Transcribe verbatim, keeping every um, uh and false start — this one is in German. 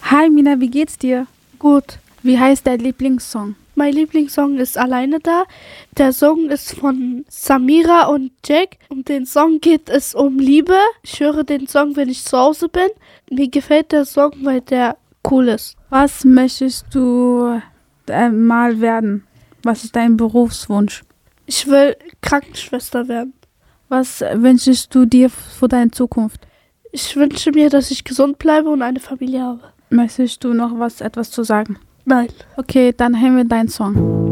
Hi Mina, wie geht's dir? Gut. Wie heißt dein Lieblingssong? Mein Lieblingssong ist Alleine da. Der Song ist von Samira und Jack. Und den Song geht es um Liebe. Ich höre den Song, wenn ich zu Hause bin. Mir gefällt der Song, weil der cool ist. Was möchtest du äh, mal werden? Was ist dein Berufswunsch? Ich will Krankenschwester werden. Was wünschst du dir für deine Zukunft? Ich wünsche mir, dass ich gesund bleibe und eine Familie habe. Möchtest du noch was etwas zu sagen? Nein. Okay, dann hören wir deinen Song.